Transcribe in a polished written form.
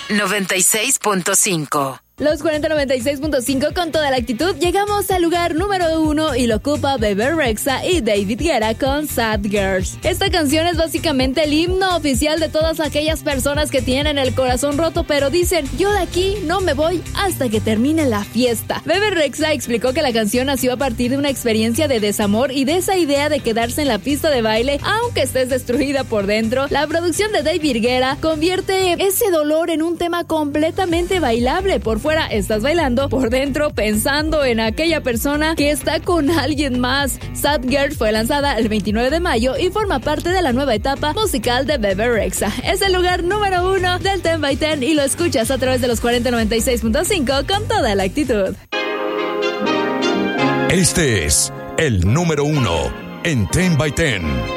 96.5. Los 4096.5 con toda la actitud. Llegamos al lugar número 1 y lo ocupa Bebe Rexha y David Guetta con Sad Girls. Esta canción es básicamente el himno oficial de todas aquellas personas que tienen el corazón roto pero dicen, yo de aquí no me voy hasta que termine la fiesta. Bebe Rexha explicó que la canción nació a partir de una experiencia de desamor y de esa idea de quedarse en la pista de baile aunque estés destruida por dentro. La producción de David Guetta convierte ese dolor en un tema completamente bailable. Por fuera estás bailando, por dentro pensando en aquella persona que está con alguien más. Sad Girls fue lanzada el 29 de mayo y forma parte de la nueva etapa musical de Bebe Rexha. Es el lugar número 1 del 10 by 10 y lo escuchas a través de los 4096.5 con toda la actitud. Este es el número 1 en 10 by 10.